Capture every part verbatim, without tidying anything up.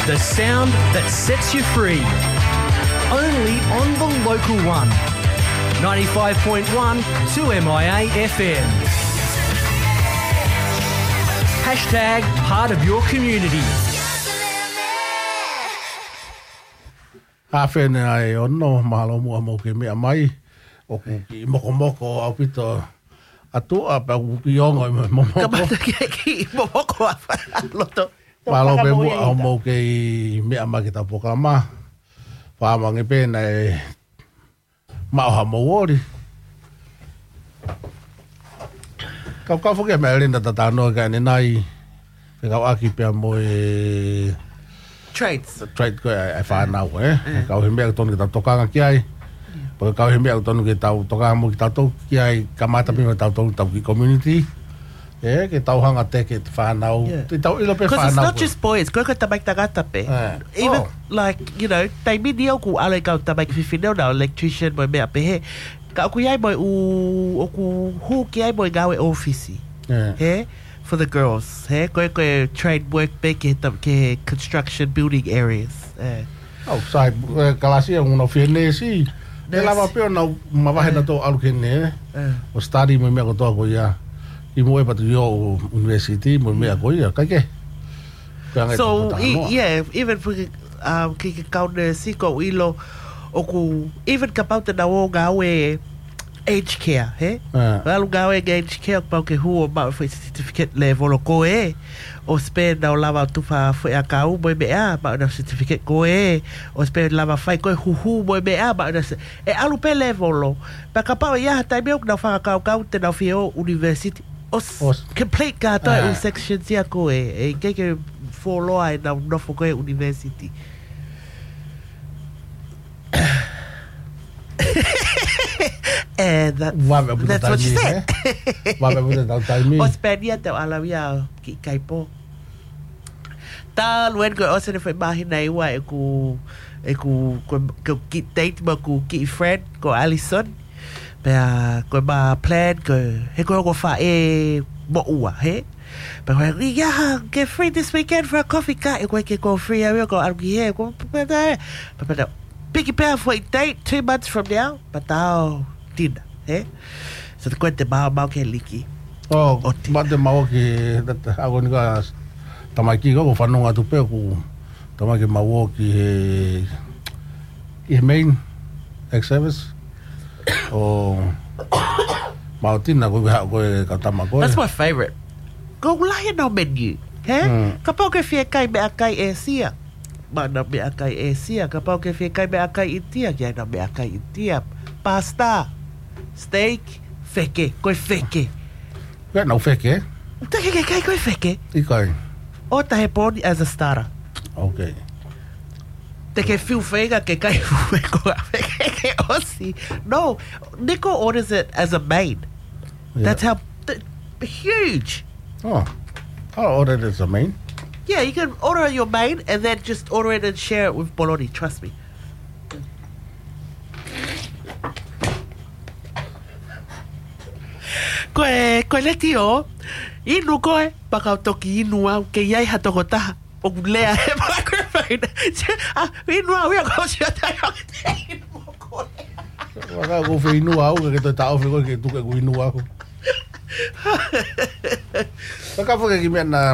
The sound that sets you free. Only on the local one. ninety-five point one two M I A F M. Hashtag part of your community. Hawhene ai ono mahalo mua mo ke mea mai. O ki moko moko au pito atua pa piongo i momoko. Kamata ki momoko a loto. Mahalo pe mua au mo ke mea mai ki tapoka ma. Whamangi pēna e mauha mo ori. Kau kau whuke mea rinda tatanoa ka ene nai. Pe kau aki pia mo e... Trades. Trade ko ai whanau e. Kau he mea tonu ki tau tokanga ki ai. Porque kau he mea tonu ki tau tokanga mo ki tau tau ki ai. Kamata pima tau tonu tau ki community. E, ke tau hanga te ke whanau. Te tau ilo pe whanau. Because it's not just boys. Koe ka tamak tagata pe. Even, like, you know, tai mini au ku ale kau tamak whiwhinau na electrician mo mea pe he. Ka aku iai mo u, oku hu ki ai mo i gawe ofisi. He? For the girls. He? Koe koe trade work pe ke, ke construction building areas. Eh. Oh, sai, kalasia una whiene si. Ne lava peo na mawahe na tō alu kene. O study mo mea ko tō ko ia. I mo e patu yo university mo mea ko ia. Kai ke? So, i, yeah, even for um, ki ka kaune siko ilo, oku, even ka pauta na o gawe aged care, he? Alu gawe aged care pau ke huo ma foi certificate level o ko e. O spend na o lava tufa foi a kau mo mea ma na certificate ko e. O spend lava fai ko huhu mo mea ma na e alu pe level o. Pa ka pau ia tai meu na fa kau kau te na fio university. Os, Os. complete ka to uh. sections ia ko e. E ke ke follow ai na no fo ko e university. And that, that's what she said. O spenia te alawia ki kaipo. Ta luen ko ose ne foi mahi nei wa e ku e ku ko ki date ma ku ki friend ko Alison. Pe ko ma plan ko he ko ko fa e mo ua he. Pe ko yeah, get free this weekend for a coffee ka e ko ke ko free a ko argi he ko pe pe pe Picky pair for a date two months from now, but now dinner, eh? So the kwente mau mau ke liki. Oh, but the mau ki that agoni ka tamaki ko whanonga tu pe ku tamaki mau ki he main ex service. Oh, mau tina ko ha ko ka tamako. That's my favorite. Go lie no menu, eh? Kapau ke fie kai me akai e sia. Mana me akai e sia, ka pau ke whekai me akai i tia, kia na me akai i tia. Pasta, steak, wheke, koe wheke. Koe nau wheke? Ta ke kai koe wheke? I kai? O ta he poni as a starter. Okay. Te ke whiu whenga ke kai wheko a wheke ke osi. No, Nico orders it as a main. Yeah. That's how, th- huge. Oh, I'll order it as a main. Yeah, you can order your main and then just order it and share it with bologna. Trust me. Koe, koe leti o, inu koe, pakau toki inu au, ke iai hatoko taha, o lea he microphone. Ah, inu au, ia kau sia tai au te inu koe. Waka ko whi inu au, ke toi tau whi koe ke tuke ku inu au. Waka whuke ki mea na...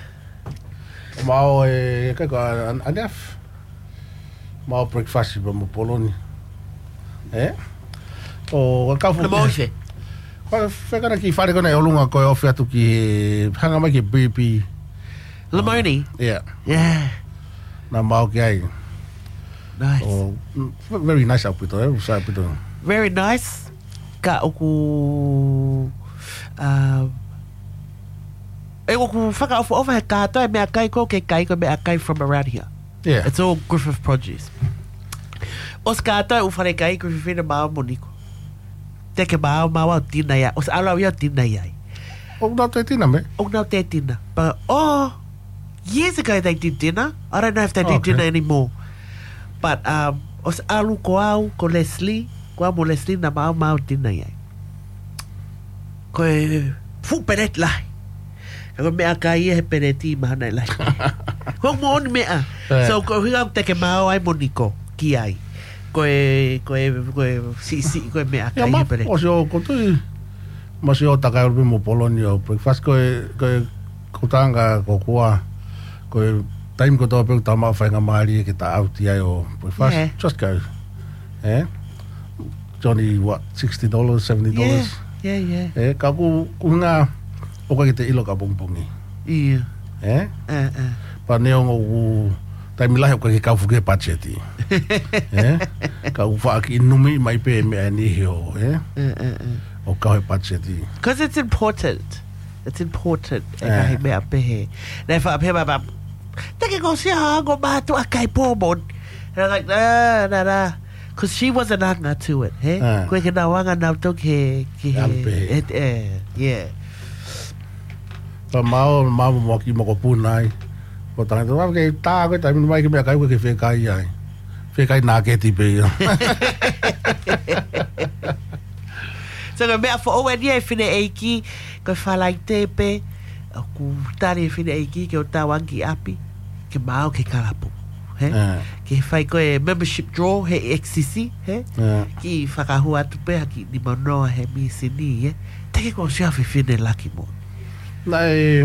Mau e kai ko anef. Mau breakfast ba mo poloni. Eh? O ka fu. Mo fe. Ko fe kana ki fare kona olunga ko ofi atu ki hanga mai ki B P. Lamoni. Yeah. Yeah. Na mau ki ai. Nice. Oh, very nice outpito, eh? Sa outpito. Very nice. Ka oku um E oku whaka ofu ofa he kātoa e mea kai ko ke kai ko mea kai from around here. Yeah. It's all Griffith produce. Os kātoa u whare kai Griffith whina maa moniko. Te ke maa maa au tina ia. Os ala ia tina ia. O nau te tina me? O nau te tina. But, oh, years ago they did dinner. I don't know if they do okay. dinner anymore. But, um, os alu ko au, ko Leslie, ko au mo Leslie na maa maa au tina ia. Ko e, fu peret lai. Ko mea kai he pereti mahana lai. Ko mo on mea. So ko hinga te ke mau ai moniko ki ai. Ko e ko e ko e si si ko mea kai he pereti. O so ko tu ma se o takai o mo Polonia breakfast ko ko ko tanga ko kua ko time ko to pe ta ma fa nga mari ke ta out ai o breakfast yeah. Just go eh Johnny what sixty dollars seventy dollars yeah yeah eh ka ku ku nga o ka te ilo ka pongpongi iya eh eh eh pa ne o time la ko ke ka fu ke pacheti eh ka u fa ki numi mai pe me ani ho eh eh eh o ka he pacheti because it's important it's important e ka he me ape he na fa ape ba take go see ha go ba to akai pomon and I'm like nah nah nah because she wasn't hanga to it hey ko ke na wanga na to ke ke it eh yeah pa mau mau mo ki mo ko punai ko ta to ke ta ko ta mi mai ke me kai ko ke fe kai ai fe kai na ke ti pe so go me for o dia fine eiki ko fa like tepe ku tari fine eiki ke o ta wangi api ke mau ke karapu he ke fai ko membership draw he X C C he ki whakahua atu pe ki ni manoa he mi sini he te ko sia fi fine laki mo nei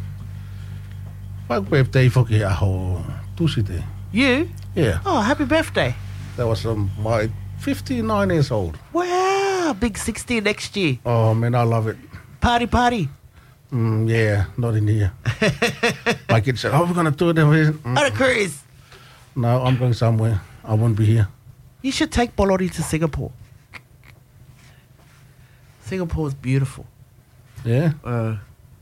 pak birthday for ke aho tusite you yeah oh happy birthday that was um, my fifty-nine years old wow big sixty next year oh man I love it party party mm, yeah not in here my kids said oh we're gonna do it mm. on a cruise no I'm going somewhere I won't be here you should take Bolori to Singapore Singapore is beautiful yeah uh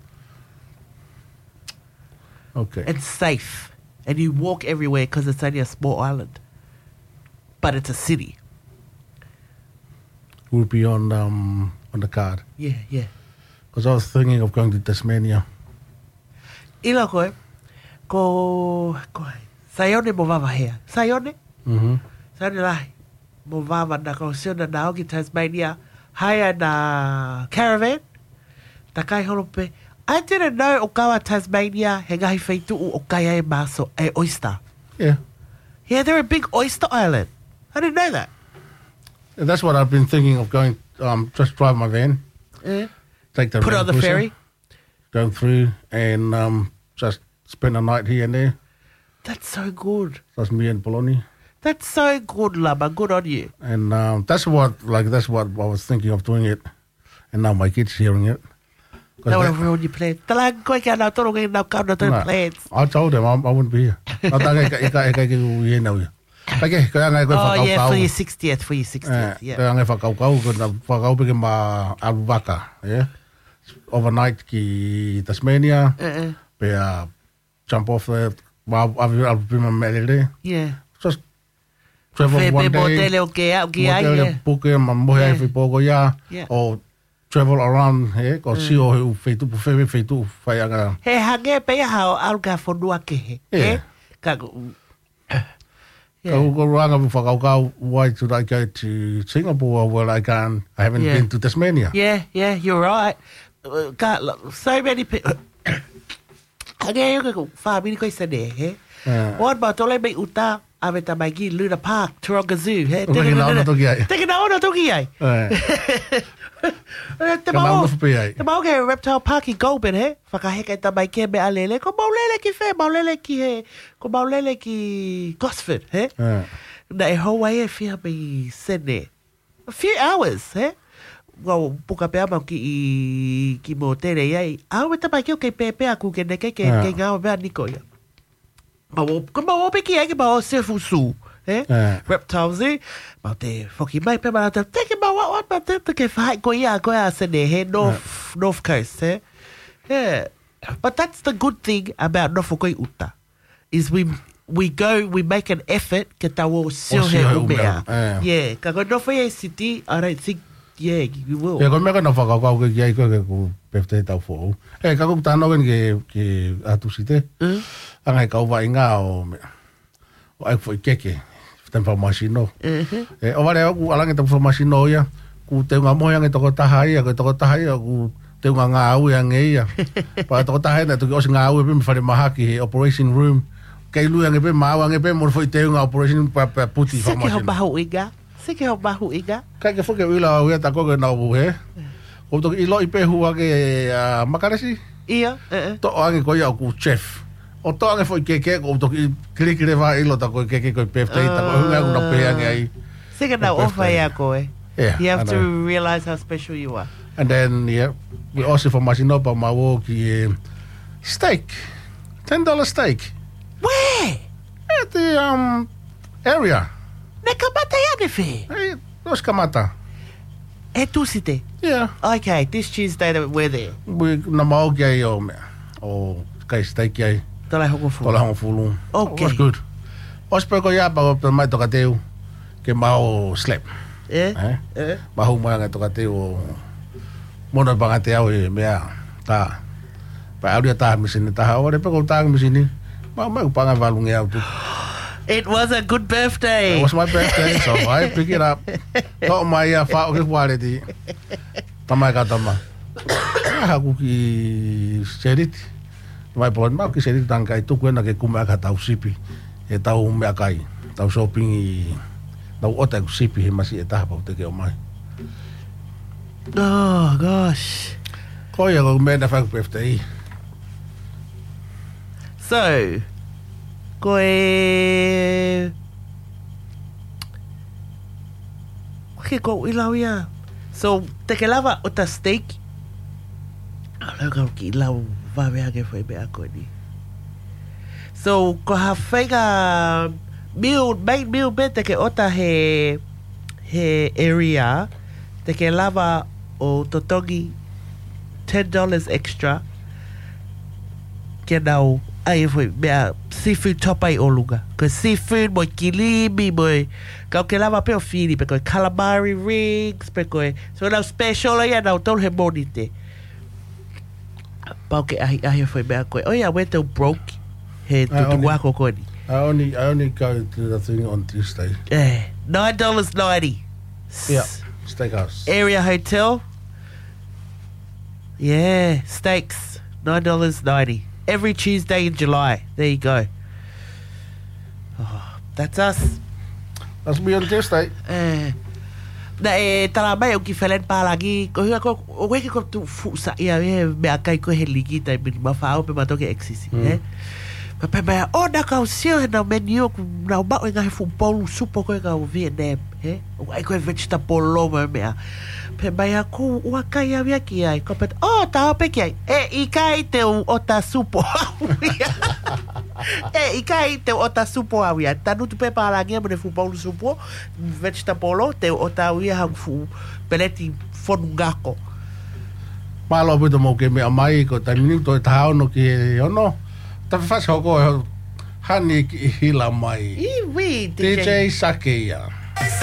okay it's safe and you walk everywhere because it's only a small island but it's a city will be on um on the card yeah yeah because I was thinking of going to Tasmania ila koe ko ko Sayone mo vava hea Sayone mhm Sayone lai mo vava na ko siona na oki Tasmania haya na caravan takai holope I didn't know Okawa Tasmania he gahi feitu o kaya e maso e oyster yeah yeah they're a big oyster island I didn't know that and that's what I've been thinking of going um just drive my van yeah take the put on the ferry go through and um just spend a night here and there that's so good that's me and Poloni that's so good lama good on you and um that's what like that's what I was thinking of doing it and now my kids hearing it that would have ruined your plans talang koe kia nau toro ngai nau kau nau toro plans I told them I, I wouldn't be here I thought I got I got you know okay kaya ngai ko oh yeah for your sixtieth for your sixtieth yeah kaya ngai whakau kau ko na whakau peke ma Alvaka yeah overnight ki Tasmania uh-uh. pe uh, jump off there ma I'll be my melody yeah just travel one day motele o ke au ki ai motele puke ma mohe ai fipogo ya or travel around he ko si o hu feitu pu fe feitu fai aga he hange pe ha au ka fonua ke he ka Go go around and fuck go why should I go to Singapore where I can I haven't yeah. been to Tasmania yeah yeah you're right uh, got so many people again you go far many ko sane he what about tole be uta ave ta mai ki Luna Park Taronga Zoo he te na ona toki ai te na ona toki ai te mau te mau ke reptile park in Goulburn he whakaheka ta mai ke me alele ko maulele ki fe maulele ki he ko maulele ki Gosford he na e hoa e fia me sene a few hours he Well, puka pe ama ki ki mo tere ai. Au e tapa ki o ke pepe aku ke ne ke ke ke ngā o mea niko ia. Ma o ko ma o pe ki ai ke ma o se fusu, eh? Reptiles e. Ma te foki mai pe ma te te ke ma wa wa ma te te ke fai ko ia ko ia se ne he north north coast, eh? Yeah. But that's the good thing about Nofokoi Uta is we we go we make an effort ke tawo sio he umea. Yeah, ka ko Nofokoi City, I don't think yeah, you will. Yeah, ko me kana whaka kau ke ai ko ke ku pefte tau fo. E ka ku tano gen ke ke atu site. Mm. Anga ka wa inga o me. O ai foi keke. Ten fa machino. Mhm. E o vale ku ala ke tau fa machino ya. Ku te nga mo yang to ko tahai, ko to ko tahai ku te unga ngā au e ange ia. Pa toko tahe na tuki osi ngā au e pe me whare mahaki he operation room. Kei lui ange pe mau ange pe mo foi te unga operation pa pa puti fa mo. Seke ho bahu iga. Seke ho bahu iga. Kai ke foke wila au ia ta koke na ubu he. O toki ilo i pe hua ke makaresi. Ia. To ange ko ia ku chef. O to ange foi keke o toki kiri kiri va ilo ta ko keke ko pe te ta ko hunga una pe ange ai. Seke na ofa ia ko e. Yeah, you have to realize how special you are. And then, yeah, we also for Masinopa, Mawoki, uh, steak. ten dollar steak. Where? At the um, area. Ne kamata ya nefe? Hey, those kamata. E tu site? Yeah. Okay, this Tuesday that we're there. We, na Mawoki ai o mea. O kai steak ai. Tola hongo fulu. Tola hongo fulu. Okay. It was good. Ospeko ya pa o mai toka teu. Ke mau slap. Eh? Eh? Eh? Mahu mai ngai toka te o mona banga te au e mea ta pa auria ta misini ta hawa re peko ta misini ma ma upanga valunge au tu. It was a good birthday. It was my birthday, so I pick it up. To mai a fa o ke wale ti. Tama ka tama. Ha ku ki serit. Mai pon ma ki serit tang kai tu kuena ke kuma ka tau sipi. E tau me kai. Tau shopping i Tau ota ku sipi he masi e taha pau te ke o mai. Oh, gosh. Ko ia ko mena whaku birthday. So, ko e... Ke ko ilau ia. So, te ke lava o ta steak. Alau kau ki ilau wawea ke whai mea koe ni. So, ko ha whainga... Meal, main meal me te ke ota he he area te ke lava o totongi ten dollars extra ke nau ai foi mea seafood topai o lunga ko seafood mo kilimi mo kau ke lava pe o fili pe ko calamari rings pe ko so nau special ia nau tol he monite pau ke ai ai foi mea ko oh yeah went to broke he tutu wako ko ni. I only I only go to the thing on Tuesday. Yeah, nine dollars ninety. Yeah, steakhouse. Area hotel. Yeah, steaks nine dollars ninety every Tuesday in July. There you go. Oh, that's us. That's me on Tuesday. Eh, na e tala mai o ki felen palagi ko hua ko o weke ko tu fu sa ia e me akai ko he ligi tai mi ma fa o pe ma toke exisi eh. Pe mea, o na kau sio he na menu ku na o mau e ngahe fupolu supo koe ka o Vietnam, he? O ai koe vegetable loma mea. Pe mea, ku ua kai a wia ki ai. Ko pe, o, ta o pe ki ai. E, i kai te o ta supo awia. E, i kai te o ta supo awia. Tanu tu pe pārangia mene fupolu supo, vegetable te o ta awia hang fu peleti fonungako. Malo pito mo ke mea mai ko tamini to e tahao no ki e ono. Ta fa fa ko hani hila mai. I wi D J Sakia.